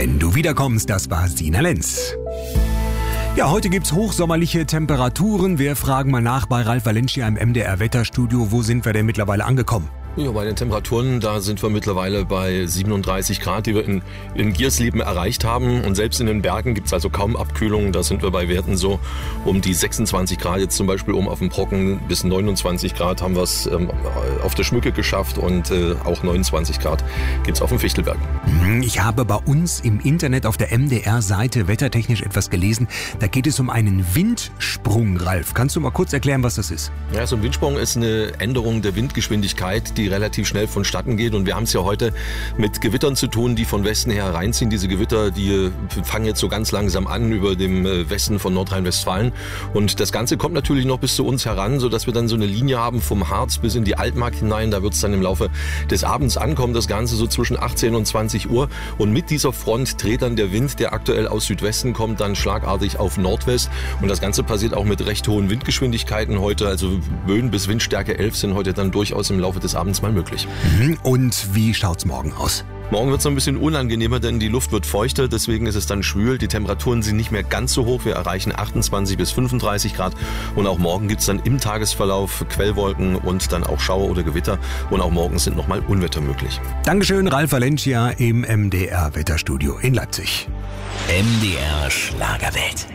Wenn du wiederkommst, das war Sina Lenz. Ja, heute gibt's hochsommerliche Temperaturen. Wir fragen mal nach bei Ralf Valencia im MDR Wetterstudio. Wo sind wir denn mittlerweile angekommen? Ja, bei den Temperaturen, da sind wir mittlerweile bei 37 Grad, die wir in Giersleben erreicht haben. Und selbst in den Bergen gibt's also kaum Abkühlung. Da sind wir bei Werten so um die 26 Grad. Jetzt zum Beispiel oben auf dem Brocken bis 29 Grad haben wir es auf der Schmücke geschafft. Und auch 29 Grad gibt's auf dem Fichtelberg. Ich habe bei uns im Internet auf der MDR-Seite wettertechnisch etwas gelesen. Da geht es um einen Windsprung, Ralf. Kannst du mal kurz erklären, was das ist? Ja, so ein Windsprung ist eine Änderung der Windgeschwindigkeit, die relativ schnell vonstatten geht. Und wir haben es ja heute mit Gewittern zu tun, die von Westen her reinziehen. Diese Gewitter, die fangen jetzt so ganz langsam an über dem Westen von Nordrhein-Westfalen. Und das Ganze kommt natürlich noch bis zu uns heran, sodass wir dann so eine Linie haben vom Harz bis in die Altmark hinein. Da wird es dann im Laufe des Abends ankommen, das Ganze so zwischen 18 und 20 Uhr. Und mit dieser Front dreht dann der Wind, der aktuell aus Südwesten kommt, dann schlagartig auf Nordwest. Und das Ganze passiert auch mit recht hohen Windgeschwindigkeiten heute. Also Böen bis Windstärke 11 sind heute dann durchaus im Laufe des Abends mal möglich. Und wie schaut's morgen aus? Morgen wird es noch ein bisschen unangenehmer, denn die Luft wird feuchter, deswegen ist es dann schwül. Die Temperaturen sind nicht mehr ganz so hoch. Wir erreichen 28 bis 35 Grad. Und auch morgen gibt es dann im Tagesverlauf Quellwolken und dann auch Schauer oder Gewitter. Und auch morgens sind nochmal Unwetter möglich. Dankeschön, Ralf Valencia im MDR Wetterstudio in Leipzig. MDR Schlagerwelt.